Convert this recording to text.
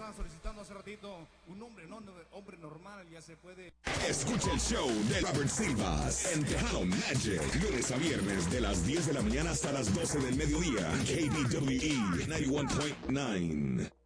estaba solicitando hace ratito un hombre, ¿no? Hombre normal, ya se puede. Escucha el show de Robert Silvas en Tejano Magic, lunes a viernes de las 10 de la mañana hasta las 12 del mediodía. KBWE 91.9.